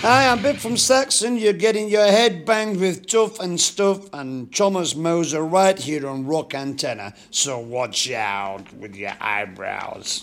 Hi, I'm Bip from Saxon. You're getting your head banged with Tuff and Stuff and Thomas Moser right here on Rock Antenna. So watch out with your eyebrows.